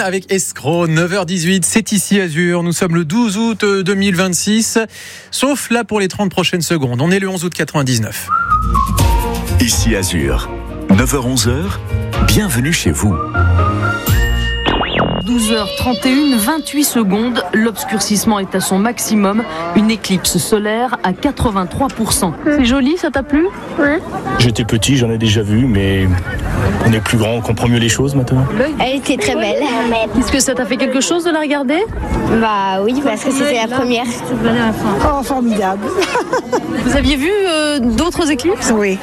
avec Escroc, 9h18, c'est ici Azur. Nous sommes le 12 août 2026, sauf là pour les 30 prochaines secondes. On est le 11 août 99. Ici Azur, 9h-11h, bienvenue chez vous. 12h31, 28 secondes, l'obscurcissement est à son maximum, une éclipse solaire à 83%. C'est joli, ça t'a plu ? Oui. J'étais petit, j'en ai déjà vu, mais on est plus grand, on comprend mieux les choses maintenant. Elle était très belle. Est-ce que ça t'a fait quelque chose de la regarder ? Bah oui, parce que c'était la première. Oh, formidable. Vous aviez vu d'autres éclipses ? Oui,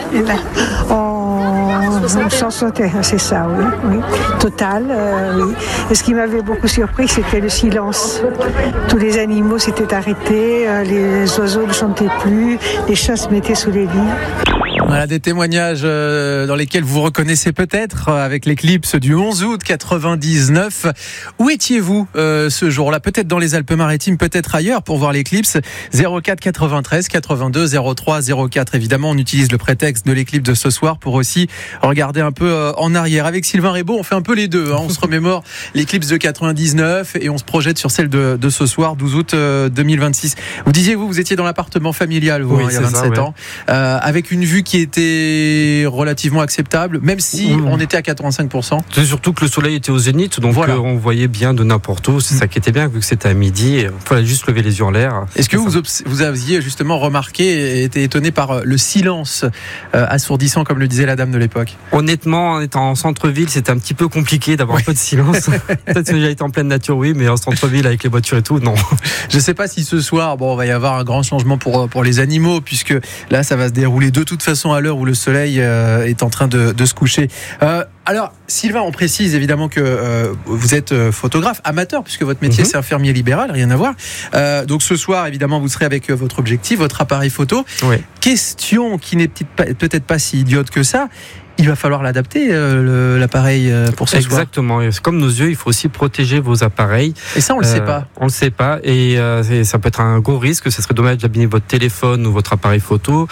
en 161, c'est ça, oui. Total, oui. Et ce qui m'avait beaucoup surpris, c'était le silence. Tous les animaux s'étaient arrêtés, les oiseaux ne chantaient plus, les chats se mettaient sous les lits. Voilà des témoignages dans lesquels vous reconnaissez peut-être avec l'éclipse du 11 août 99. Où étiez-vous ce jour-là ? Peut-être dans les Alpes-Maritimes, peut-être ailleurs pour voir l'éclipse. 04 93 82 03 04. Évidemment, on utilise le prétexte de l'éclipse de ce soir pour aussi regarder un peu en arrière. Avec Sylvain Rébaud, on fait un peu les deux. On se remémore l'éclipse de 99 et on se projette sur celle de ce soir, 12 août 2026. Vous disiez, vous étiez dans l'appartement familial, vous, il y a 27 ans, avec une vue qui était relativement acceptable, même si on était à 85%. C'est surtout que le soleil était au zénith, donc voilà. On voyait bien de n'importe où. C'est ça qui était bien, vu que c'était à midi. Il fallait juste lever les yeux en l'air. Est-ce que vous aviez justement remarqué et été étonné par le silence assourdissant, comme le disait la dame de l'époque ? Honnêtement, en étant en centre-ville, c'était un petit peu compliqué d'avoir un peu de silence. Peut-être que j'ai été en pleine nature, oui, mais en centre-ville avec les voitures et tout, non. Je ne sais pas si ce soir, on va y avoir un grand changement pour les animaux, puisque là, ça va se dérouler de toute façon à l'heure où le soleil est en train de se coucher. Alors, Sylvain, on précise évidemment que vous êtes photographe amateur, puisque votre métier c'est infirmier libéral, rien à voir. Donc ce soir, évidemment, vous serez avec votre objectif, votre appareil photo. Oui. Question qui n'est peut-être pas si idiote que ça. Il va falloir l'adapter, l'appareil, pour ce soir. Exactement. Comme nos yeux, il faut aussi protéger vos appareils. Et ça, on le sait pas. On le sait pas. Et ça peut être un gros risque. Ce serait dommage d'abîmer votre téléphone ou votre appareil photo.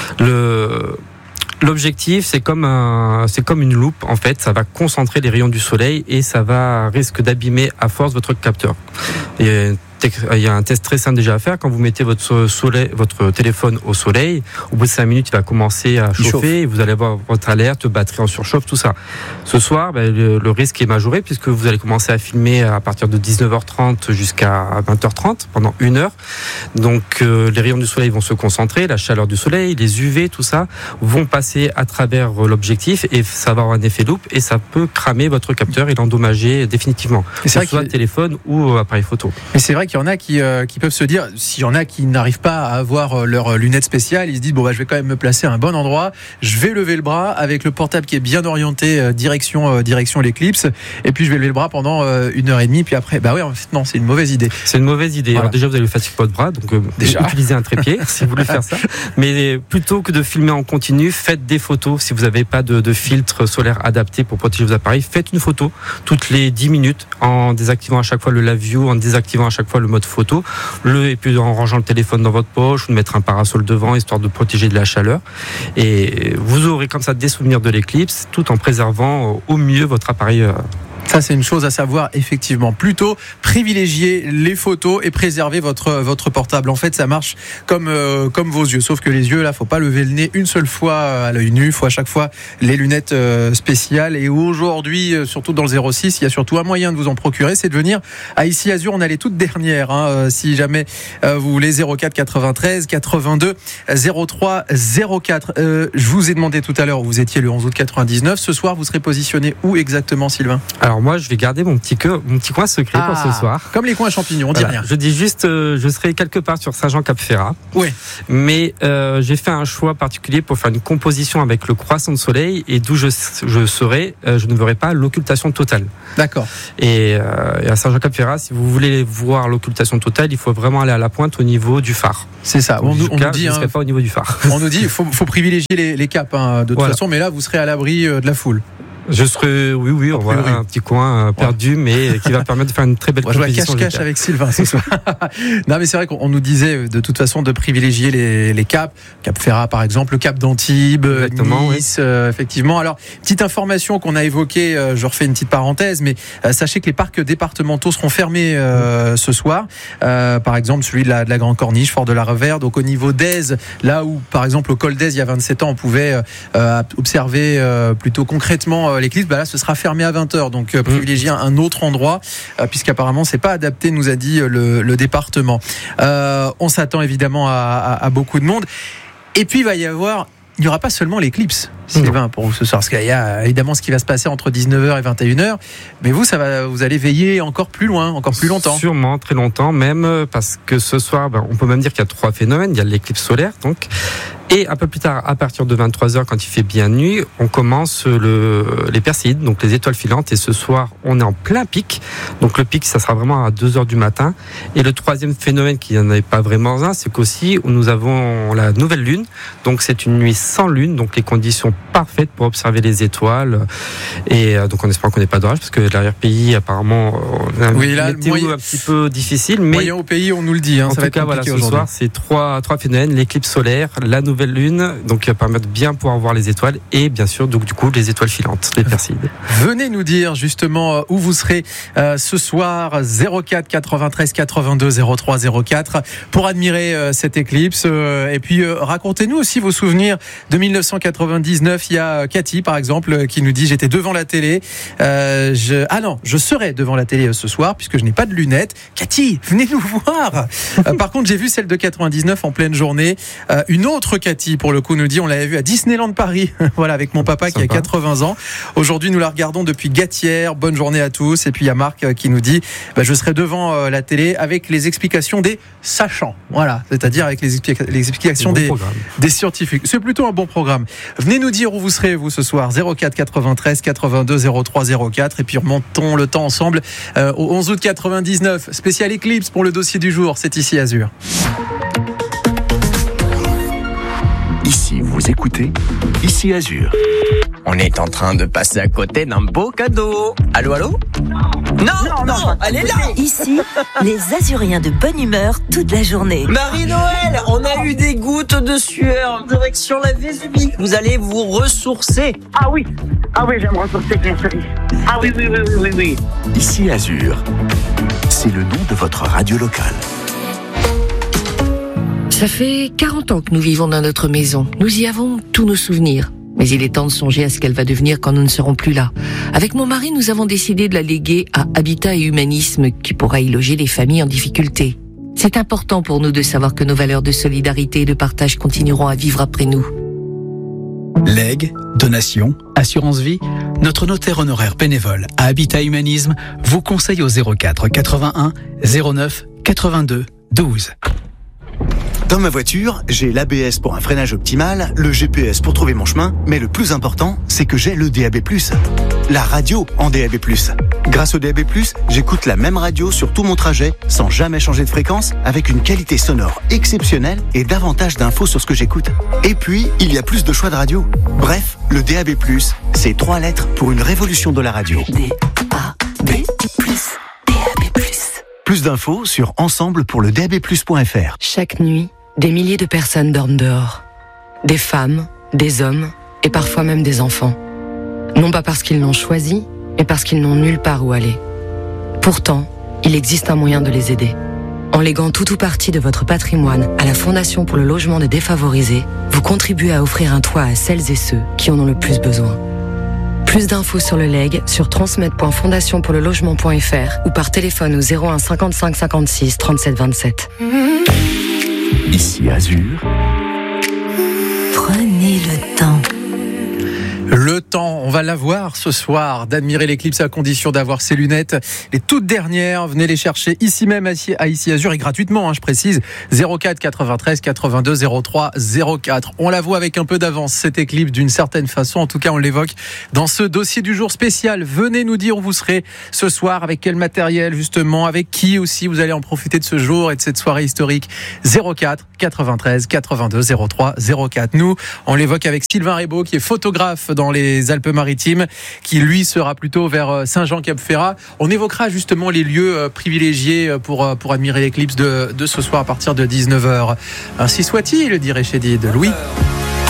L'objectif, c'est comme une loupe, en fait. Ça va concentrer les rayons du soleil et ça risque d'abîmer à force votre capteur. Et il y a un test très simple déjà à faire. Quand vous mettez votre téléphone au soleil, au bout de 5 minutes, il va commencer à chauffer et vous allez avoir votre alerte, batterie en surchauffe, tout ça. Ce soir, le risque est majoré puisque vous allez commencer à filmer à partir de 19h30 jusqu'à 20h30 pendant 1 heure. Donc, les rayons du soleil vont se concentrer, la chaleur du soleil, les UV, tout ça, vont passer à travers l'objectif et ça va avoir un effet loupe et ça peut cramer votre capteur et l'endommager définitivement. Que ce soit téléphone ou appareil photo. Mais c'est vrai qu'il y en a qui peuvent se dire, s'il y en a qui n'arrivent pas à avoir leurs lunettes spéciales, ils se disent je vais quand même me placer à un bon endroit, je vais lever le bras avec le portable qui est bien orienté direction l'éclipse, et puis je vais lever le bras pendant 1h30, puis après en fait non, c'est une mauvaise idée. C'est une mauvaise idée. Voilà. Alors déjà vous allez fatiguer votre bras, donc utilisez un trépied si vous voulez faire ça. Mais plutôt que de filmer en continu, faites des photos. Si vous n'avez pas de filtre solaire adapté pour protéger vos appareils, faites une photo toutes les 10 minutes en désactivant à chaque fois le live view, en désactivant à chaque fois le mode photo, et puis en rangeant le téléphone dans votre poche ou de mettre un parasol devant histoire de protéger de la chaleur, et vous aurez comme ça des souvenirs de l'éclipse tout en préservant au mieux votre appareil. Ça, c'est une chose à savoir, effectivement. Plutôt privilégier les photos et préserver votre portable. En fait, ça marche comme vos yeux. Sauf que les yeux, là, faut pas lever le nez une seule fois à l'œil nu. Faut à chaque fois les lunettes spéciales. Et aujourd'hui, surtout dans le 06, il y a surtout un moyen de vous en procurer, c'est de venir à Ici Azur. On a les toutes dernières. Si jamais vous voulez, 04 93 82 03 04. Je vous ai demandé tout à l'heure où vous étiez le 11 août 99. Ce soir, vous serez positionné où exactement, Sylvain ? Alors moi, je vais garder mon petit coin secret pour ce soir. Comme les coins champignons, on dit rien. Je dis juste, je serai quelque part sur Saint-Jean-Cap-Ferrat. Oui. Mais j'ai fait un choix particulier pour faire une composition avec le croissant de soleil, et d'où je serai, je ne verrai pas l'occultation totale. D'accord. Et à Saint-Jean-Cap-Ferrat, si vous voulez voir l'occultation totale, il faut vraiment aller à la pointe au niveau du phare. C'est ça. On nous dit, je ne serai pas au niveau du phare. On nous dit, faut privilégier les caps, de toute façon. Mais là, vous serez à l'abri de la foule. Je serai, oui, voilà, un petit coin perdu, mais qui va permettre de faire une très belle compétition. On va jouer à cache-cache avec Sylvain ce soir. Non, mais c'est vrai qu'on nous disait de toute façon de privilégier les caps, Cap Ferrat par exemple, le Cap d'Antibes, Nice, effectivement. Alors, petite information qu'on a évoquée, je refais une petite parenthèse, mais sachez que les parcs départementaux seront fermés ce soir. Par exemple, celui de la Grande Corniche, Fort de la Revère. Donc au niveau d'Aise, là où par exemple au col d'Aise il y a 27 ans on pouvait observer plutôt concrètement l'éclipse, là ce sera fermé à 20h, donc privilégier un autre endroit puisqu'apparemment c'est pas adapté, nous a dit le département. On s'attend évidemment à beaucoup de monde, et puis il n'y aura pas seulement l'éclipse, Sylvain, pour vous ce soir, parce qu'il y a évidemment ce qui va se passer entre 19h et 21h, mais vous allez veiller encore plus loin, encore plus longtemps. Sûrement, très longtemps même, parce que ce soir, on peut même dire qu'il y a 3 phénomènes. Il y a l'éclipse solaire, donc, et un peu plus tard, à partir de 23h, quand il fait bien nuit, on commence les Perséides, donc les étoiles filantes, et ce soir, on est en plein pic. Donc le pic, ça sera vraiment à 2h du matin. Et le troisième phénomène, qui n'en est pas vraiment un, c'est qu'aussi, nous avons la nouvelle lune. Donc c'est une nuit sans lune, donc les conditions parfaites pour observer les étoiles. Et donc on espère qu'on n'ait pas d'orage, parce que l'arrière-pays, apparemment, on a une météo un petit peu difficile. Mais moyen au pays, on nous le dit. En tout cas, voilà, ce soir, c'est trois phénomènes, l'éclipse solaire, la nouvelle lune, donc qui va permettre de bien pouvoir voir les étoiles, et bien sûr, donc du coup, les étoiles filantes, les Perséides. Venez nous dire justement où vous serez ce soir, 04 93 82 03 04, pour admirer cette éclipse. Et puis racontez-nous aussi vos souvenirs de 1999. Il y a Cathy par exemple qui nous dit: j'étais devant la télé, je serai devant la télé ce soir puisque je n'ai pas de lunettes. Cathy, venez nous voir. Par contre, j'ai vu celle de 99 en pleine journée. Une autre Cathy, pour le coup, nous dit: on l'avait vue à Disneyland Paris, voilà, avec mon papa. Sympa. Qui a 80 ans. Aujourd'hui, nous la regardons depuis Gatière. Bonne journée à tous. Et puis il y a Marc qui nous dit: je serai devant la télé avec les explications des sachants. Voilà, c'est-à-dire avec les explications des scientifiques. C'est plutôt un bon programme. Venez nous dire où vous serez, vous, ce soir. 04 93 82 03 04. Et puis remontons le temps ensemble au 11 août 99. Spécial éclipse pour le dossier du jour. C'est ici Azur. Ici, vous écoutez Ici Azur. On est en train de passer à côté d'un beau cadeau. Allô, allô ? Non, elle est là. Ici, les Azuriens de bonne humeur toute la journée. Marie-Noël, on a eu des gouttes de sueur, direction la Vésubie. Vous allez vous ressourcer. Ah oui, je vais me ressourcer, bien sûr. Ah oui. Ici Azur, c'est le nom de votre radio locale. Ça fait 40 ans que nous vivons dans notre maison. Nous y avons tous nos souvenirs. Mais il est temps de songer à ce qu'elle va devenir quand nous ne serons plus là. Avec mon mari, nous avons décidé de la léguer à Habitat et Humanisme, qui pourra y loger les familles en difficulté. C'est important pour nous de savoir que nos valeurs de solidarité et de partage continueront à vivre après nous. Legs, donations, assurance vie, notre notaire honoraire bénévole à Habitat Humanisme vous conseille au 04 81 09 82 12. Dans ma voiture, j'ai l'ABS pour un freinage optimal, le GPS pour trouver mon chemin, mais le plus important, c'est que j'ai le DAB+, la radio en DAB+. Grâce au DAB+, j'écoute la même radio sur tout mon trajet, sans jamais changer de fréquence, avec une qualité sonore exceptionnelle et davantage d'infos sur ce que j'écoute. Et puis, il y a plus de choix de radio. Bref, le DAB+, c'est 3 lettres pour une révolution de la radio. DAB+. Plus d'infos sur ensemblepourledabplus.fr. Chaque nuit, des milliers de personnes dorment dehors. Des femmes, des hommes et parfois même des enfants. Non pas parce qu'ils l'ont choisi, mais parce qu'ils n'ont nulle part où aller. Pourtant, il existe un moyen de les aider. En léguant tout ou partie de votre patrimoine à la Fondation pour le logement des défavorisés, vous contribuez à offrir un toit à celles et ceux qui en ont le plus besoin. Plus d'infos sur le legs sur transmet.fondationpourlelogement.fr ou par téléphone au 01 55 56 37 27. Ici Azur. Prenez le temps. Le temps, on va l'avoir ce soir, d'admirer l'éclipse à condition d'avoir ses lunettes. Les toutes dernières, venez les chercher ici même à Ici Azur et gratuitement, je précise. 04 93 82 03 04. On la voit avec un peu d'avance, cette éclipse, d'une certaine façon. En tout cas, on l'évoque dans ce dossier du jour spécial. Venez nous dire où vous serez ce soir, avec quel matériel justement, avec qui aussi vous allez en profiter de ce jour et de cette soirée historique. 04 93 82 03 04. Nous, on l'évoque avec Sylvain Rebaud, qui est photographe dans les Alpes Alpes-Maritimes, qui lui sera plutôt vers Saint-Jean-Cap-Ferrat. On évoquera justement les lieux privilégiés pour admirer l'éclipse de ce soir à partir de 19h. Ainsi soit-il, dirait Chédid. Louis.